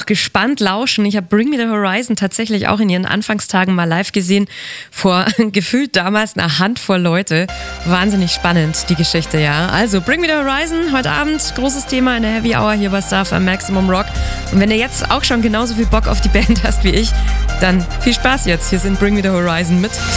noch gespannt lauschen. Ich habe Bring Me the Horizon tatsächlich auch in ihren Anfangstagen mal live gesehen, vor gefühlt damals einer Handvoll Leute. Wahnsinnig spannend, die Geschichte, ja. Also Bring Me the Horizon, heute Abend, großes Thema in der Heavy Hour hier bei Star FM Maximum Rock. Und wenn du jetzt auch schon genauso viel Bock auf die Band hast wie ich, dann viel Spaß jetzt. Hier sind Bring Me the Horizon mit